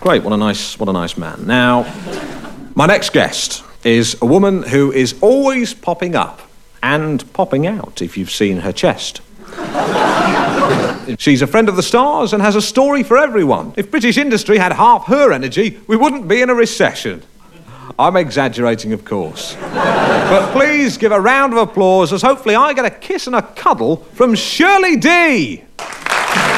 Great, what a nice man. Now, my next guest is a woman who is always popping up and popping out, if you've seen her chest. She's a friend of the stars and has a story for everyone. If British industry had half her energy, we wouldn't be in a recession. I'm exaggerating, of course. But please give a round of applause as hopefully I get a kiss and a cuddle from Shirley D.